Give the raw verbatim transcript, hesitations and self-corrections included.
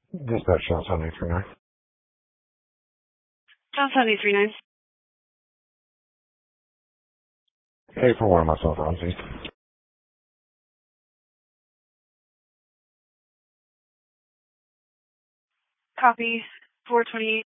Dispatch John seven three nine. John seven three nine. Hey, for one of my cell phones. Copy. four twenty-eight.